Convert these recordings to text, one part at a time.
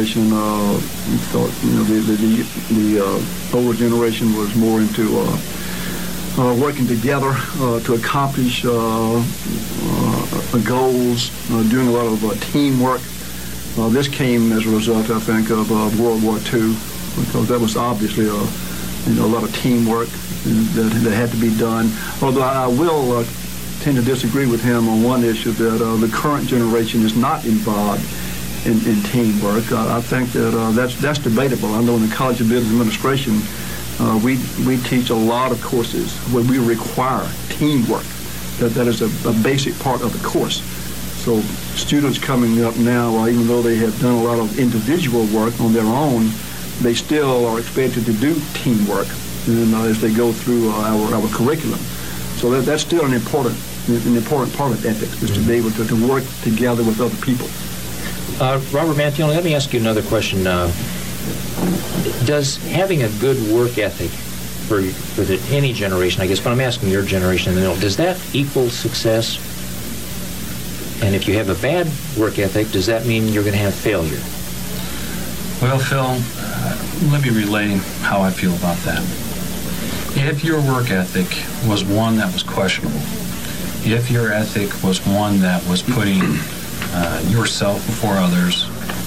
generation thought, the older generation was more into working together to accomplish goals, doing a lot of teamwork. This came as a result, I think, of World War II, because that was obviously a lot of teamwork that had to be done. Although I will tend to disagree with him on one issue, that the current generation is not involved in teamwork. I think that that's debatable. I know in the College of Business Administration, we teach a lot of courses where we require teamwork. That is a basic part of the course. So students coming up now, even though they have done a lot of individual work on their own, they still are expected to do teamwork as they go through our curriculum. So that's still an important part of ethics, is to be able to work together with other people. Robert Mantione, let me ask you another question. Does having a good work ethic for any generation, I guess, but I'm asking your generation, does that equal success? And if you have a bad work ethic, does that mean you're going to have failure? Well, Phil, let me relay how I feel about that. If your work ethic was one that was questionable, if your ethic was one that was putting yourself before others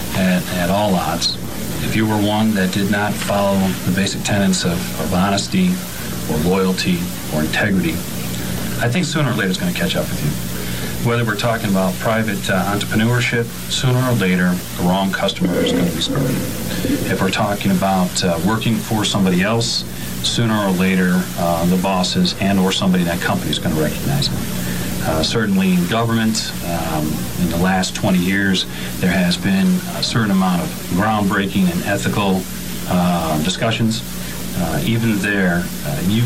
at all odds, if you were one that did not follow the basic tenets of honesty or loyalty or integrity, I think sooner or later it's going to catch up with you. Whether we're talking about private entrepreneurship, sooner or later the wrong customer is going to be screwed. If we're talking about working for somebody else, sooner or later the bosses and or somebody in that company is going to recognize it. Certainly in government, in the last 20 years, there has been a certain amount of groundbreaking and ethical discussions. Even there, you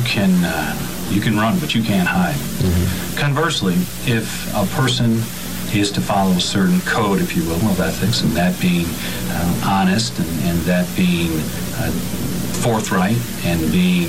can run, but you can't hide. Mm-hmm. Conversely, if a person is to follow a certain code, if you will, of ethics, and that being honest and that being forthright and being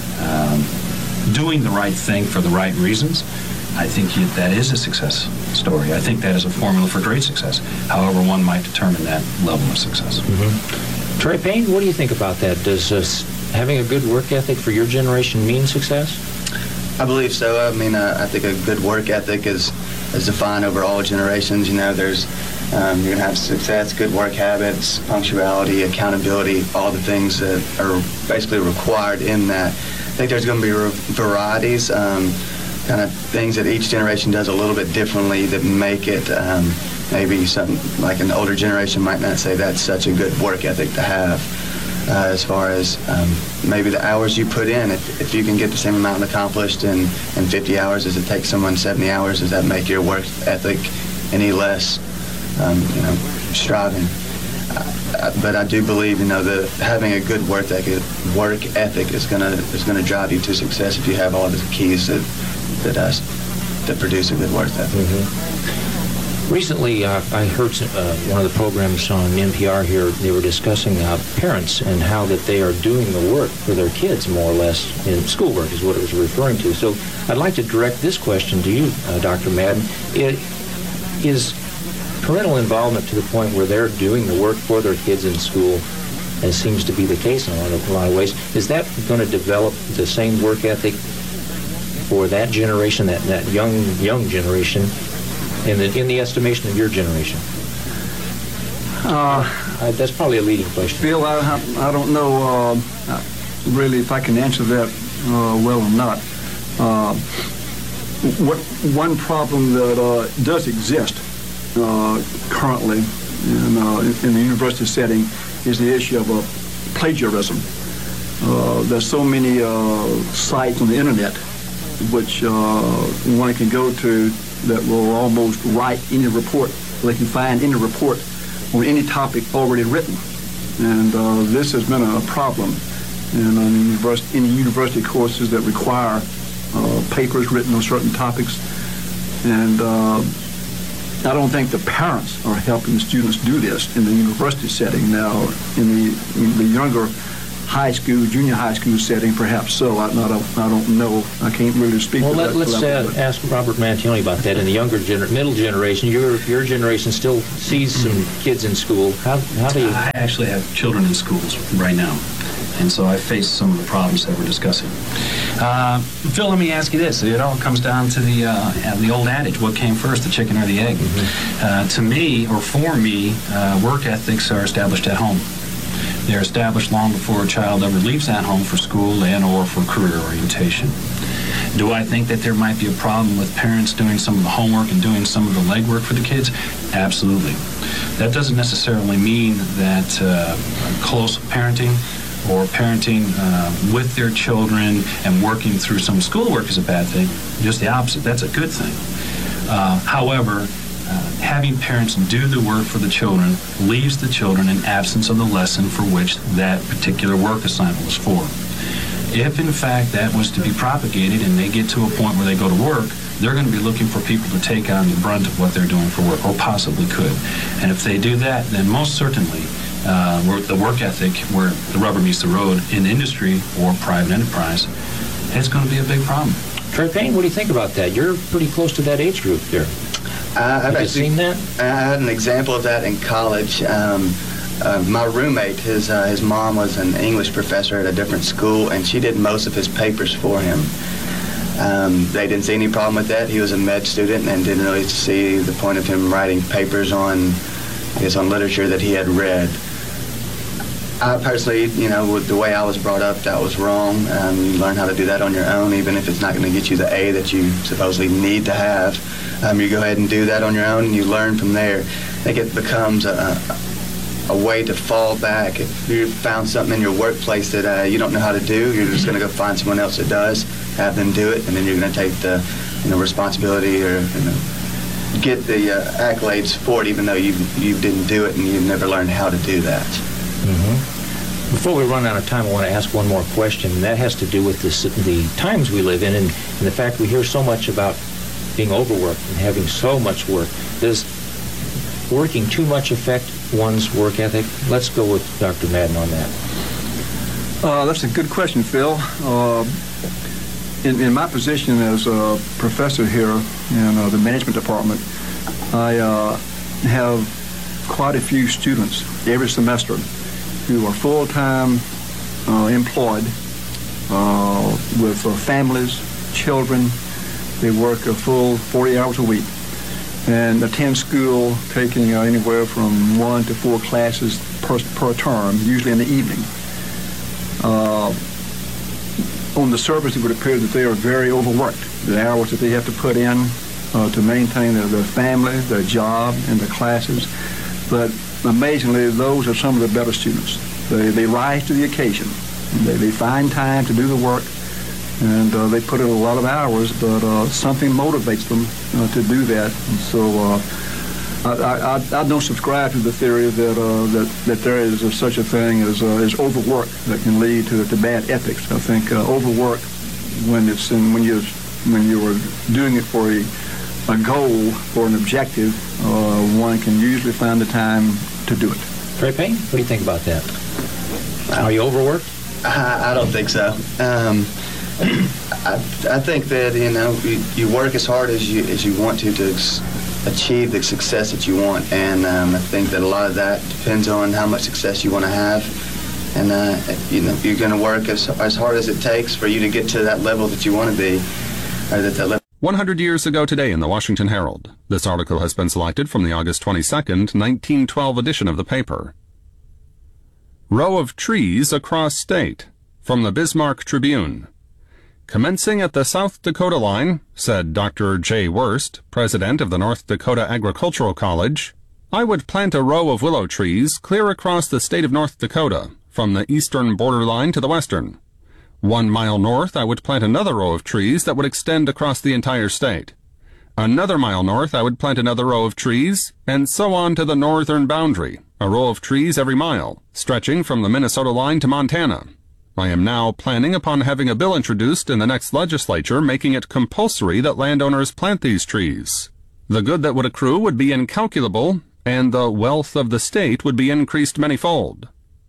doing the right thing for the right reasons, I think that is a success story. I think that is a formula for great success, however one might determine that level of success. Mm-hmm. Troy Payne, what do you think about that? Does having a good work ethic for your generation mean success? I believe so. I mean, I think a good work ethic is defined over all generations. There's you're going to have success, good work habits, punctuality, accountability, all the things that are basically required in that. I think there's going to be varieties, kind of things that each generation does a little bit differently that make it maybe something like an older generation might not say that's such a good work ethic to have. As far as maybe the hours you put in, if you can get the same amount accomplished in 50 hours as it takes someone 70 hours, does that make your work ethic any less, striving? But I do believe, that having a good work ethic is gonna drive you to success if you have all the keys that produce a good work ethic. Mm-hmm. Recently, I heard one of the programs on NPR here. They were discussing parents and how that they are doing the work for their kids, more or less, in schoolwork is what it was referring to. So I'd like to direct this question to you, Dr. Madden. Is parental involvement to the point where they're doing the work for their kids in school, as seems to be the case in a lot of ways, is that going to develop the same work ethic for that generation, that young generation, in the estimation of your generation? That's probably a leading question. Bill, I don't know really if I can answer that well or not. One problem that does exist currently in the university setting is the issue of plagiarism. There's so many sites on the internet which one can go to that will almost write any report. They can find any report on any topic already written. And this has been a problem in university courses that require papers written on certain topics. And I don't think the parents are helping the students do this in the university setting. Now, in the younger high school, junior high school setting, perhaps so. I don't know. I can't really speak Well, to that let's level. ask Robert Mantione about that. In the younger middle generation, your generation still sees some kids in school. How do you? I actually have children in schools right now, and so I face some of the problems that we're discussing. Phil, let me ask you this. It all comes down to the old adage, what came first, the chicken or the egg? To me, or for me, work ethics are established at home. They're established long before a child ever leaves that home for school and or for career orientation. Do I think that there might be a problem with parents doing some of the homework and doing some of the legwork for the kids? Absolutely. That doesn't necessarily mean that close parenting or parenting with their children and working through some schoolwork is a bad thing. Just the opposite. That's a good thing. However, having parents do the work for the children leaves the children in absence of the lesson for which that particular work assignment was for. If, in fact, that was to be propagated and they get to a point where they go to work, they're going to be looking for people to take on the brunt of what they're doing for work, or possibly could. And if they do that, then most certainly the work ethic, where the rubber meets the road in industry or private enterprise, it's going to be a big problem. Trey Payne, what do you think about that? You're pretty close to that age group there. I've Have you seen that? I had an example of that in college. My roommate, his mom was an English professor at a different school, and she did most of his papers for him. They didn't see any problem with that. He was a med student and didn't really see the point of him writing papers on literature that he had read. I personally, with the way I was brought up, that was wrong. You learn how to do that on your own, even if it's not going to get you the A that you supposedly need to have. You go ahead and do that on your own, and you learn from there. I think it becomes a way to fall back. If you found something in your workplace that you don't know how to do, you're just going to go find someone else that does, have them do it, and then you're going to take the responsibility or get the accolades for it, even though you didn't do it and you never learned how to do that. Before we run out of time, I want to ask one more question, and that has to do with the times we live in and the fact we hear so much about being overworked and having so much work. Does working too much affect one's work ethic? Let's go with Dr. Madden on that. That's a good question, Phil. In my position as a professor here in the management department, I have quite a few students every semester who are full-time employed with families, children. They work a full 40 hours a week and attend school taking anywhere from 1 to 4 classes per term, usually in the evening. On the surface, it would appear that they are very overworked. The hours that they have to put in to maintain their family, their job, and their classes. But amazingly, those are some of the better students. They rise to the occasion. They find time to do the work, and they put in a lot of hours, but something motivates them to do that. And so I don't subscribe to the theory that there is such a thing as overwork that can lead to bad ethics. I think overwork, when you're doing it for a goal or an objective, one can usually find the time to do it. Trey Payne, what do you think about that? Are you overworked? I don't think so. I think that you work as hard as you want to achieve the success that you want, and I think that a lot of that depends on how much success you want to have, and you're going to work as hard as it takes for you to get to that level that you want to be, or that level. 100 years ago today in the Washington Herald. This article has been selected from the August 22nd, 1912 edition of the paper. Row of trees across state, from the Bismarck Tribune. Commencing at the South Dakota line, said Dr. J. Wurst, president of the North Dakota Agricultural College, I would plant a row of willow trees clear across the state of North Dakota, from the eastern borderline to the western. 1 mile north, I would plant another row of trees that would extend across the entire state. Another mile north, I would plant another row of trees, and so on to the northern boundary, a row of trees every mile, stretching from the Minnesota line to Montana. I am now planning upon having a bill introduced in the next legislature making it compulsory that landowners plant these trees. The good that would accrue would be incalculable, and the wealth of the state would be increased manyfold.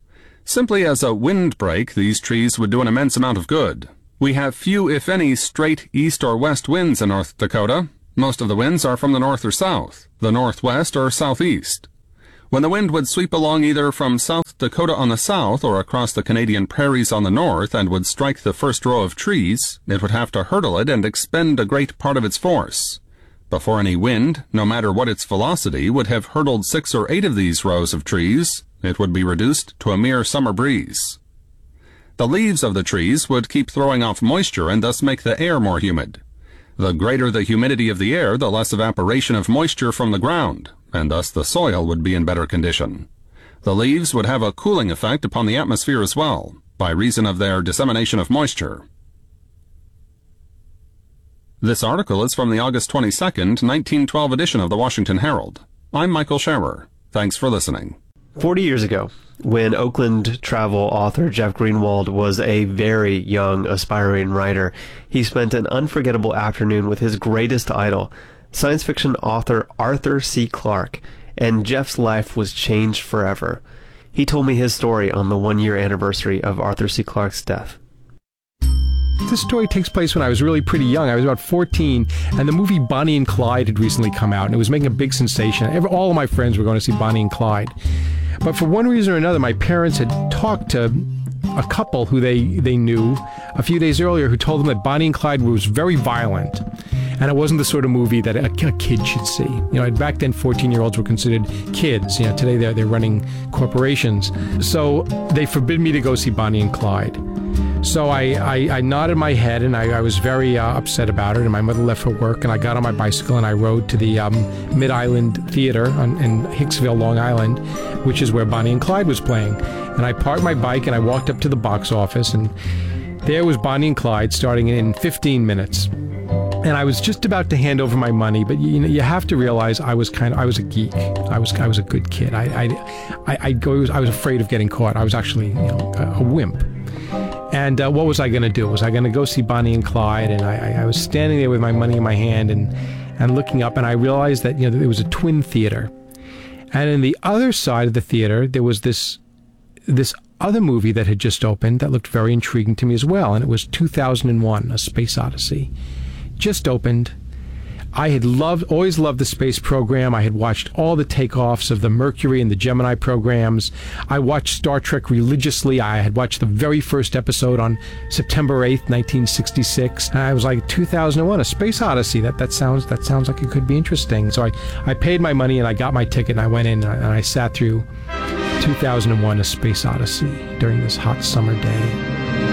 Simply as a windbreak, these trees would do an immense amount of good. We have few, if any, straight east or west winds in North Dakota. Most of the winds are from the north or south, the northwest or southeast. When the wind would sweep along either from South Dakota on the south or across the Canadian prairies on the north and would strike the first row of trees, it would have to hurdle it and expend a great part of its force. Before any wind, no matter what its velocity, would have hurtled 6 or 8 of these rows of trees, it would be reduced to a mere summer breeze. The leaves of the trees would keep throwing off moisture and thus make the air more humid. The greater the humidity of the air, the less evaporation of moisture from the ground, and thus the soil would be in better condition. The leaves would have a cooling effect upon the atmosphere as well, by reason of their dissemination of moisture. This article is from the August 22nd, 1912 edition of the Washington Herald. I'm Michael Scherer. Thanks for listening. 40 years ago, when Oakland travel author Jeff Greenwald was a very young, aspiring writer, he spent an unforgettable afternoon with his greatest idol, science fiction author Arthur C. Clarke, and Jeff's life was changed forever. He told me his story on the one-year anniversary of Arthur C. Clarke's death. This story takes place when I was really pretty young. I was about 14, and the movie Bonnie and Clyde had recently come out, and it was making a big sensation. All of my friends were going to see Bonnie and Clyde. But for one reason or another, my parents had talked to a couple who they knew a few days earlier who told them that Bonnie and Clyde was very violent, and it wasn't the sort of movie that a kid should see. Back then 14-year-olds were considered kids. Today they're running corporations. So they forbid me to go see Bonnie and Clyde. So I nodded my head, and I was very upset about it, and my mother left for work, and I got on my bicycle, and I rode to the Mid-Island Theater in Hicksville, Long Island, which is where Bonnie and Clyde was playing. And I parked my bike, and I walked up to the box office, and there was Bonnie and Clyde starting in 15 minutes. And I was just about to hand over my money, but you have to realize I was a geek. I was a good kid. I was afraid of getting caught. I was actually a wimp. And what was I going to do? Was I going to go see Bonnie and Clyde? And I was standing there with my money in my hand and looking up, and I realized that there was a twin theater, and in the other side of the theater there was this other movie that had just opened that looked very intriguing to me as well, and it was 2001: A Space Odyssey. Just opened. I had always loved the space program. I had watched all the takeoffs of the Mercury and the Gemini programs. I watched Star Trek religiously. I had watched the very first episode on September 8th, 1966. And I was like, 2001, A Space Odyssey. That sounds like it could be interesting. So I paid my money and I got my ticket and I went in and I sat through 2001: A Space Odyssey during this hot summer day.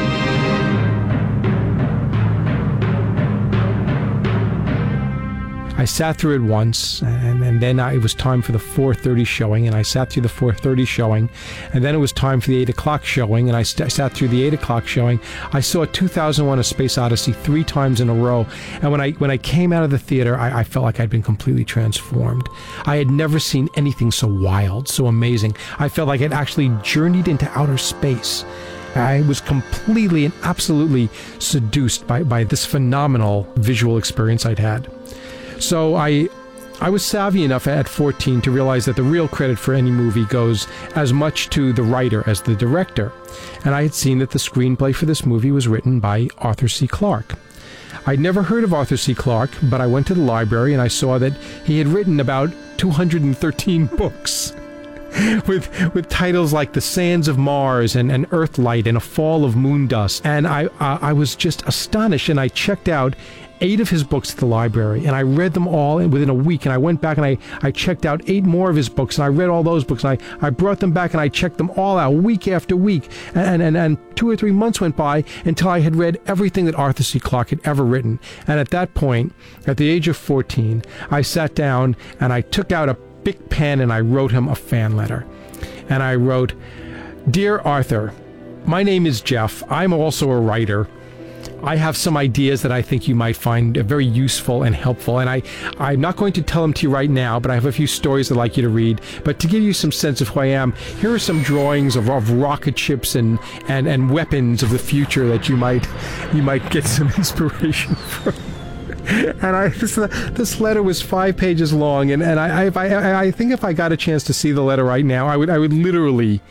I sat through it once, and then it was time for the 4:30 showing, and I sat through the 4:30 showing, and then it was time for the 8 o'clock showing, and I sat through the 8 o'clock showing. I saw 2001: A Space Odyssey 3 times in a row, and when I came out of the theater, I felt like I'd been completely transformed. I had never seen anything so wild, so amazing. I felt like I'd actually journeyed into outer space. I was completely and absolutely seduced by this phenomenal visual experience I'd had. So I was savvy enough at 14 to realize that the real credit for any movie goes as much to the writer as the director. And I had seen that the screenplay for this movie was written by Arthur C. Clarke. I'd never heard of Arthur C. Clarke, but I went to the library and I saw that he had written about 213 books. With titles like The Sands of Mars and Earthlight and A Fall of Moondust. And I was just astonished, and I checked out 8 of his books at the library, and I read them all within a week, and I went back and I checked out 8 more of his books, and I read all those books, and I brought them back and I checked them all out week after week, and 2 or 3 months went by until I had read everything that Arthur C. Clarke had ever written. And at that point, at the age of 14, I sat down and I took out a big pen and I wrote him a fan letter. And I wrote, "Dear Arthur, my name is Jeff. I'm also a writer. I have some ideas that I think you might find very useful and helpful, and I'm not going to tell them to you right now, but I have a few stories I'd like you to read. But to give you some sense of who I am, here are some drawings of rocket ships and weapons of the future that you might get some inspiration from." And this letter was 5 pages long, and I think if I got a chance to see the letter right now, I would literally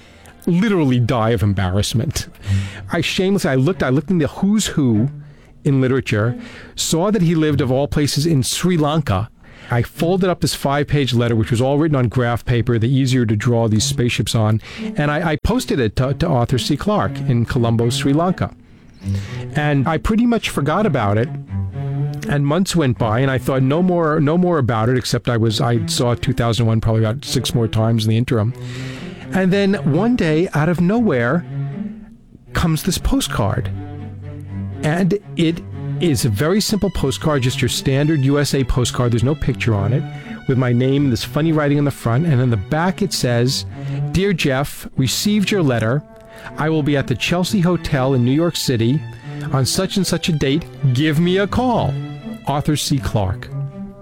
literally die of embarrassment. I looked in the who's who in literature, saw that he lived, of all places, in Sri Lanka. I folded up this 5-page letter, which was all written on graph paper, the easier to draw these spaceships on, and I posted it to Arthur C. Clarke in Colombo, Sri Lanka. And I pretty much forgot about it. And months went by, and I thought no more about it, except I saw 2001 probably about 6 more times in the interim. And then one day, out of nowhere, comes this postcard. And it is a very simple postcard, just your standard USA postcard. There's no picture on it, with my name and this funny writing on the front. And on the back it says, "Dear Jeff, received your letter. I will be at the Chelsea Hotel in New York City on such and such a date. Give me a call. Arthur C. Clarke."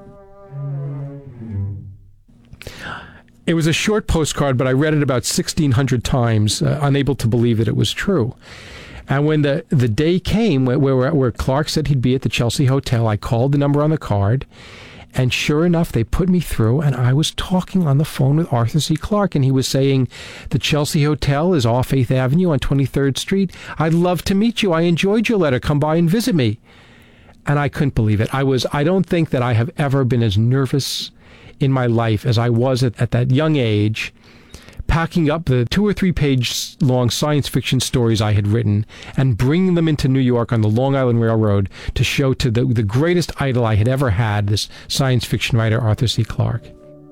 It was a short postcard, but I read it about 1,600 times, unable to believe that it was true. And when the day came where Clarke said he'd be at the Chelsea Hotel, I called the number on the card, and sure enough, they put me through, and I was talking on the phone with Arthur C. Clarke, and he was saying, "The Chelsea Hotel is off 8th Avenue on 23rd Street. I'd love to meet you. I enjoyed your letter. Come by and visit me." And I couldn't believe it. I don't think that I have ever been as nervous in my life as I was at that young age, packing up the 2 or 3 page long science fiction stories I had written and bringing them into New York on the Long Island Railroad to show to the greatest idol I had ever had, this science fiction writer, Arthur C. Clarke.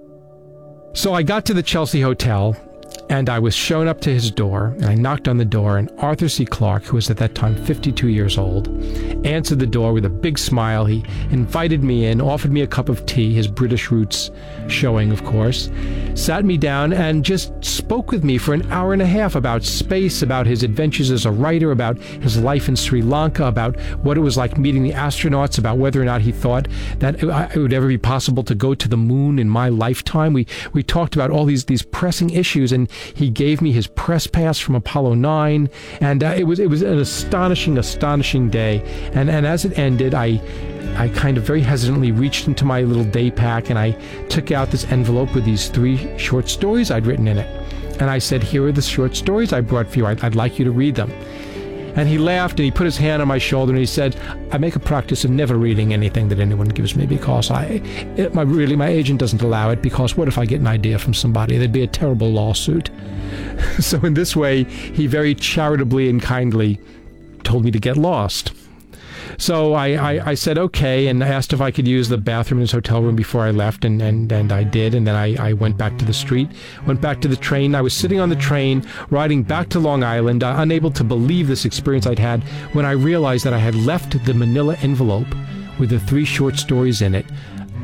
So I got to the Chelsea Hotel, and I was shown up to his door, and I knocked on the door, and Arthur C. Clarke, who was at that time 52 years old, answered the door with a big smile. He invited me in, offered me a cup of tea, his British roots showing, of course, sat me down and just spoke with me for an hour and a half about space, about his adventures as a writer, about his life in Sri Lanka, about what it was like meeting the astronauts, about whether or not he thought that it would ever be possible to go to the moon in my lifetime. We talked about all these pressing issues, and he gave me his press pass from Apollo 9, and it was an astonishing day. And as it ended, I kind of very hesitantly reached into my little day pack, and I took out this envelope with these 3 short stories I'd written in it. And I said, "Here are the short stories I brought for you. I'd like you to read them." And he laughed, and he put his hand on my shoulder, and he said, "I make a practice of never reading anything that anyone gives me, because my agent doesn't allow it, because what if I get an idea from somebody? There'd be a terrible lawsuit." So in this way, he very charitably and kindly told me to get lost. So I said okay, and asked if I could use the bathroom in his hotel room before I left, and I did, and then I went back to the street, went back to the train. I was sitting on the train, riding back to Long Island, unable to believe this experience I'd had, when I realized that I had left the manila envelope with the 3 short stories in it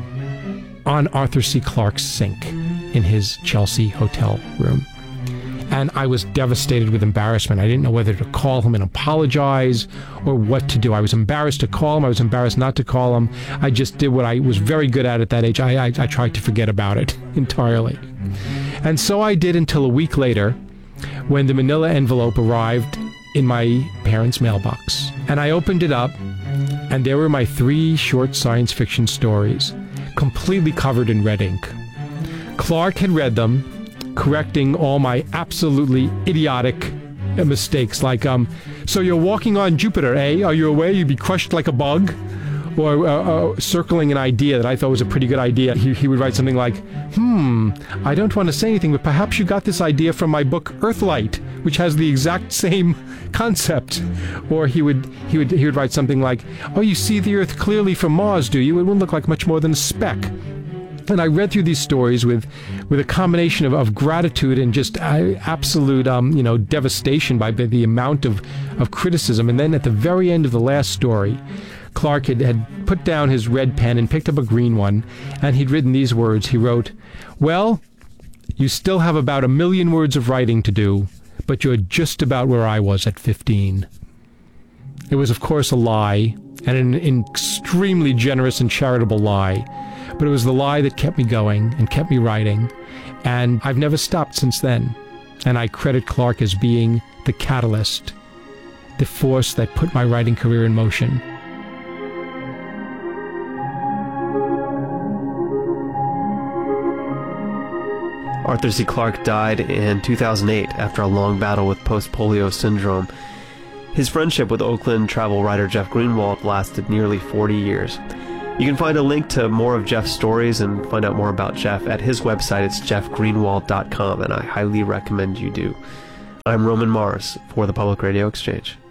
on Arthur C. Clarke's sink in his Chelsea hotel room. And I was devastated with embarrassment. I didn't know whether to call him and apologize or what to do. I was embarrassed to call him. I was embarrassed not to call him. I just did what I was very good at that age. I tried to forget about it entirely. And so I did until a week later, when the manila envelope arrived in my parents' mailbox. And I opened it up, and there were my 3 short science fiction stories, completely covered in red ink. Clarke had read them, correcting all my absolutely idiotic mistakes, like, "So you're walking on Jupiter, eh? Are you aware you'd be crushed like a bug?" Or circling an idea that I thought was a pretty good idea. He would write something like, "I don't want to say anything, but perhaps you got this idea from my book Earthlight, which has the exact same concept." Or he would write something like, "Oh, you see the Earth clearly from Mars, do you? It wouldn't look like much more than a speck." And I read through these stories with a combination of gratitude and just absolute, devastation by the amount of criticism. And then at the very end of the last story, Clarke had put down his red pen and picked up a green one, and he'd written these words. He wrote, "Well, you still have about 1 million words of writing to do, but you're just about where I was at 15. It was, of course, a lie, and an extremely generous and charitable lie. But it was the lie that kept me going and kept me writing, and I've never stopped since then. And I credit Clarke as being the catalyst, the force that put my writing career in motion." Arthur C. Clarke died in 2008 after a long battle with post-polio syndrome. His friendship with Oakland travel writer Jeff Greenwald lasted nearly 40 years. You can find a link to more of Jeff's stories and find out more about Jeff at his website. It's jeffgreenwald.com, and I highly recommend you do. I'm Roman Mars for the Public Radio Exchange.